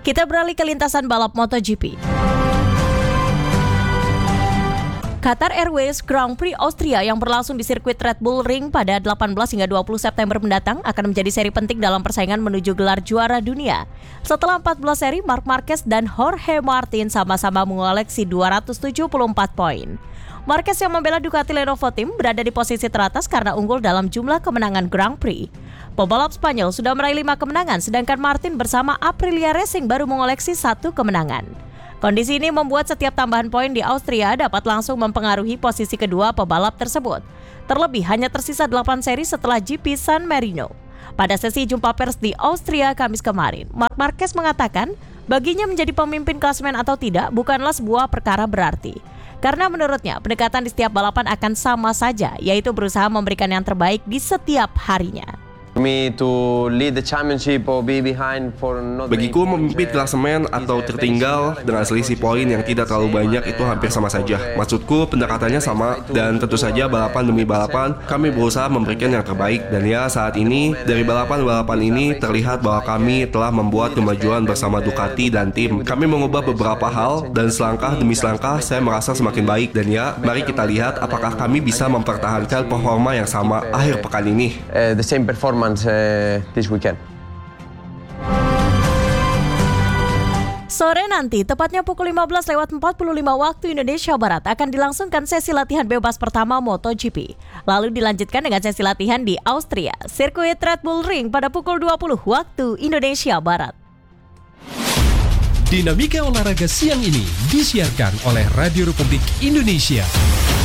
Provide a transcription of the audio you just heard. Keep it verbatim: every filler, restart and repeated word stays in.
Kita beralih ke lintasan balap MotoGP. Qatar Airways Grand Prix Austria yang berlangsung di sirkuit Red Bull Ring pada delapan belas hingga dua puluh September mendatang akan menjadi seri penting dalam persaingan menuju gelar juara dunia. Setelah empat belas seri, Marc Marquez dan Jorge Martin sama-sama mengoleksi dua ratus tujuh puluh empat poin. Marquez yang membela Ducati Lenovo Team berada di posisi teratas karena unggul dalam jumlah kemenangan Grand Prix. Pebalap Spanyol sudah meraih lima kemenangan, sedangkan Martin bersama Aprilia Racing baru mengoleksi satu kemenangan. Kondisi ini membuat setiap tambahan poin di Austria dapat langsung mempengaruhi posisi kedua pebalap tersebut. Terlebih hanya tersisa delapan seri setelah G P San Marino. Pada sesi jumpa pers di Austria Kamis kemarin, Marc Marquez mengatakan baginya menjadi pemimpin klasemen atau tidak bukanlah sebuah perkara berarti. Karena menurutnya pendekatan di setiap balapan akan sama saja, yaitu berusaha memberikan yang terbaik di setiap harinya. Bagiku memimpin klasemen atau tertinggal dengan selisih poin yang tidak terlalu banyak itu hampir sama saja. Maksudku pendekatannya sama dan tentu saja balapan demi balapan kami berusaha memberikan yang terbaik. Dan ya saat ini dari balapan-balapan ini terlihat bahwa kami telah membuat kemajuan bersama Ducati dan tim. Kami mengubah beberapa hal dan selangkah demi selangkah saya merasa semakin baik. Dan ya mari kita lihat apakah kami bisa mempertahankan performa yang sama akhir pekan ini. Uh, the same performance uh, this weekend. Sore nanti, tepatnya pukul lima belas lewat empat puluh lima waktu Indonesia Barat akan dilangsungkan sesi latihan bebas pertama MotoGP. Lalu dilanjutkan dengan sesi latihan di Austria, sirkuit Red Bull Ring pada pukul dua puluh waktu Indonesia Barat. Dinamika olahraga siang ini disiarkan oleh Radio Republik Indonesia.